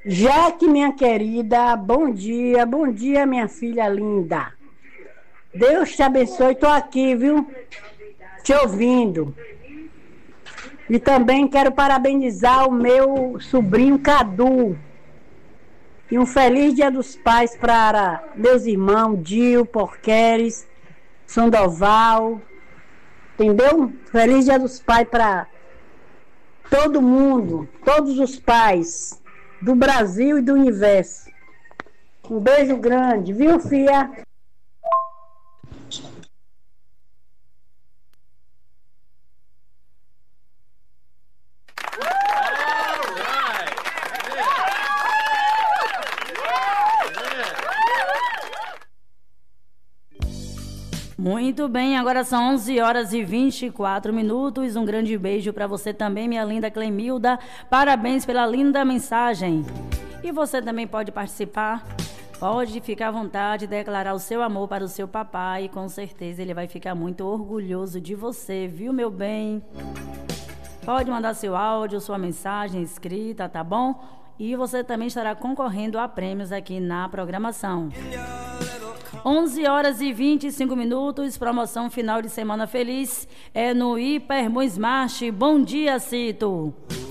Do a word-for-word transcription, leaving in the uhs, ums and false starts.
Jaque, minha querida, bom dia, bom dia, minha filha linda. Deus te abençoe, estou aqui, viu? Te ouvindo. E também quero parabenizar o meu sobrinho Cadu. E um feliz Dia dos Pais para meus irmãos, Dil, Porqueres, Sandoval. Entendeu? Feliz Dia dos Pais para todo mundo, todos os pais do Brasil e do universo. Um beijo grande, viu, filha? Muito bem, agora são onze horas e vinte e quatro minutos. Um grande beijo para você também, minha linda Clemilda. Parabéns pela linda mensagem. E você também pode participar. Pode ficar à vontade, declarar o seu amor para o seu papai. Com certeza ele vai ficar muito orgulhoso de você, viu, meu bem? Pode mandar seu áudio, sua mensagem escrita, tá bom? E você também estará concorrendo a prêmios aqui na programação. onze horas e vinte e cinco minutos, promoção final de semana feliz é no Hipermui Smart. Bom dia, Cito.